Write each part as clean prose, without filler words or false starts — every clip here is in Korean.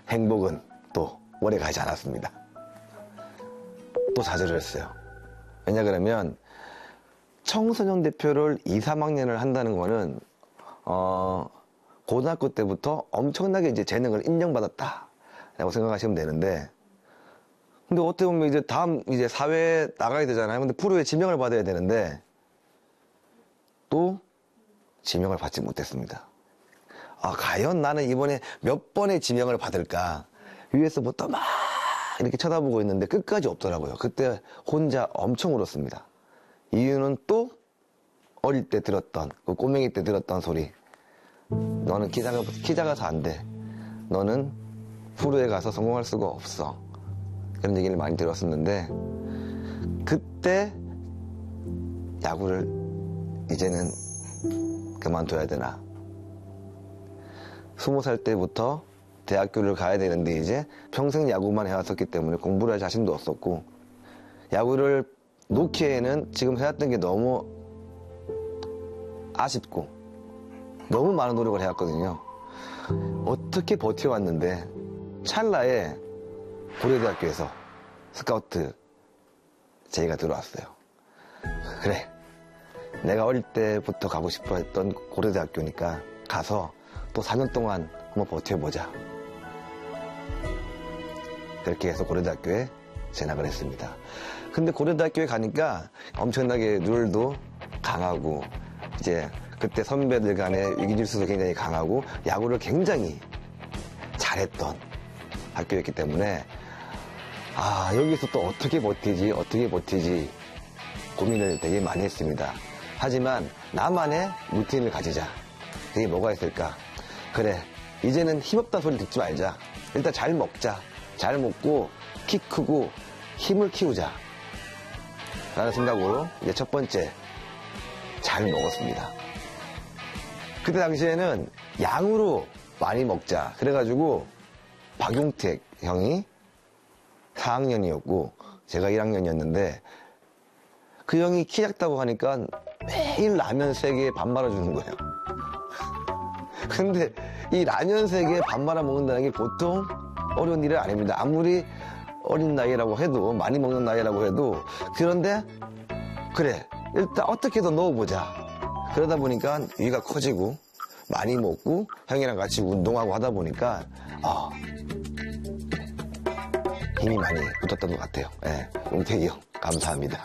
행복은 또 오래 가지 않았습니다. 또 좌절을 했어요. 왜냐 그러면 청소년 대표를 2, 3학년을 한다는 거는 고등학교 때부터 엄청나게 이제 재능을 인정받았다라고 생각하시면 되는데, 근데 어떻게 보면 이제 다음 이제 사회에 나가야 되잖아요. 근데 프로에 지명을 받아야 되는데 또 지명을 받지 못했습니다. 과연 나는 이번에 몇 번의 지명을 받을까? 위에서부터 막 이렇게 쳐다보고 있는데 끝까지 없더라고요. 그때 혼자 엄청 울었습니다. 이유는 또 어릴 때 들었던, 그 꼬맹이 때 들었던 소리. 너는 키 작아서 안 돼. 너는 프로에 가서 성공할 수가 없어. 그런 얘기를 많이 들었었는데, 그때 야구를 이제는 그만둬야 되나. 20살 때부터 대학교를 가야 되는데 이제 평생 야구만 해왔었기 때문에 공부를 할 자신도 없었고, 야구를 놓기에는 지금 해왔던 게 너무 아쉽고 너무 많은 노력을 해왔거든요. 어떻게 버텨왔는데 찰나에 고려대학교에서 스카우트 제의가 들어왔어요. 그래, 내가 어릴 때부터 가고 싶어 했던 고려대학교니까 가서 또 4년 동안 한번 버텨보자. 그렇게 해서 고려대학교에 진학을 했습니다. 근데 고려대학교에 가니까 엄청나게 룰도 강하고, 이제 그때 선배들 간의 위기질서도 굉장히 강하고 야구를 굉장히 잘했던 학교였기 때문에 여기서 또 어떻게 버티지 고민을 되게 많이 했습니다. 하지만 나만의 루틴을 가지자. 그게 뭐가 있을까? 그래, 이제는 힘없다 소리 듣지 말자. 일단 잘 먹자. 잘 먹고 키 크고 힘을 키우자 라는 생각으로 이제 첫 번째, 잘 먹었습니다. 그때 당시에는 양으로 많이 먹자 그래가지고 박용택 형이 4학년이었고 제가 1학년이었는데, 그 형이 키 작다고 하니까 매일 라면 3개에 밥 말아주는 거예요. 근데 이 라면 3개에 밥 말아 먹는다는 게 보통 어려운 일은 아닙니다. 아무리 어린 나이라고 해도, 많이 먹는 나이라고 해도. 그런데 그래, 일단 어떻게든 넣어보자. 그러다 보니까 위가 커지고 많이 먹고 형이랑 같이 운동하고 하다 보니까 힘이 많이 붙었던 것 같아요. 네, 용택이 형 감사합니다.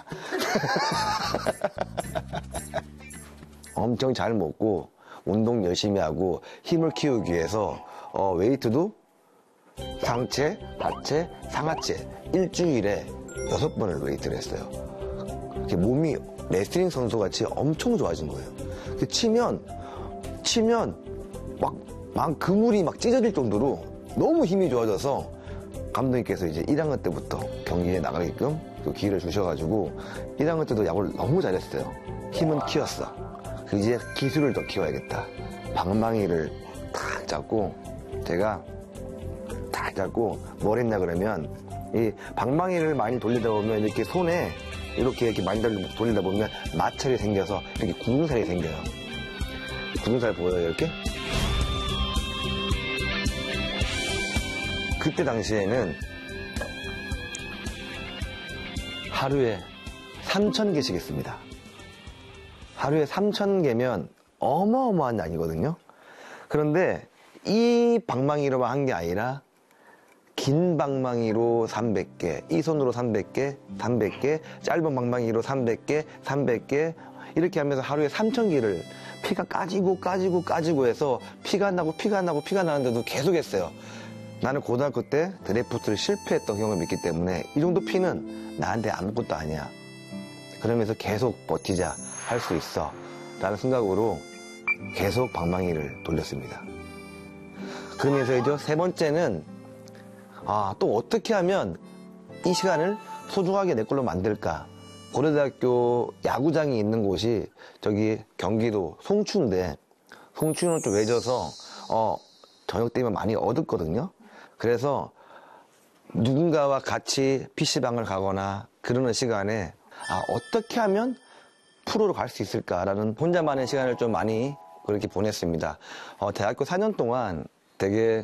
엄청 잘 먹고 운동 열심히 하고 힘을 키우기 위해서 웨이트도 상체, 하체, 상하체 일주일에 6번을 웨이트를 했어요. 몸이 레슬링 선수같이 엄청 좋아진 거예요. 치면 막 그물이 막 찢어질 정도로 너무 힘이 좋아져서 감독님께서 이제 1학년 때부터 경기에 나가게끔 또 기회를 주셔가지고 1학년 때도 야구를 너무 잘했어요. 힘은 키웠어. 이제 기술을 더 키워야겠다. 방망이를 탁 잡고, 제가 탁 잡고 뭘 했냐 그러면, 이 방망이를 많이 돌리다 보면 이렇게 손에 이렇게 많이 돌리다 보면 마찰이 생겨서 이렇게 굳은살이 생겨요. 굳은살 보여요, 이렇게? 그때 당시에는 하루에 3,000개씩 했습니다. 하루에 3,000개면 어마어마한 양이거든요. 그런데 이 방망이로만 한 게 아니라 긴 방망이로 300개, 이 손으로 300개, 300개, 짧은 방망이로 300개, 300개, 이렇게 하면서 하루에 3,000개를 피가 까지고 해서 피가 나는데도 계속 했어요. 나는 고등학교 때 드래프트를 실패했던 경험이 있기 때문에 이 정도 피는 나한테 아무것도 아니야. 그러면서 계속 버티자, 할 수 있어 라는 생각으로 계속 방망이를 돌렸습니다. 그러면서 이제 세 번째는 또 어떻게 하면 이 시간을 소중하게 내 걸로 만들까. 고려대학교 야구장이 있는 곳이 저기 경기도 송추인데, 송추는 좀 외져서 저녁 때면 많이 어둡거든요. 그래서 누군가와 같이 PC방을 가거나 그러는 시간에 어떻게 하면 프로로 갈 수 있을까라는 혼자만의 시간을 좀 많이 그렇게 보냈습니다. 대학교 4년 동안 되게